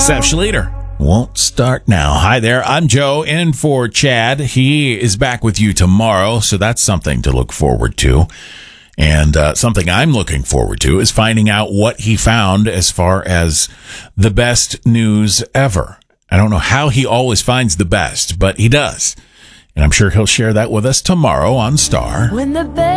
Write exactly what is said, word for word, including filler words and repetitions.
Seth Schleter won't start now. Hi there, I'm Joe, in for Chad. He is back with you tomorrow, so that's something to look forward to. And uh, something I'm looking forward to is finding out what he found as far as the best news ever. I don't know how he always finds the best, but he does. And I'm sure he'll share that with us tomorrow on Star. When the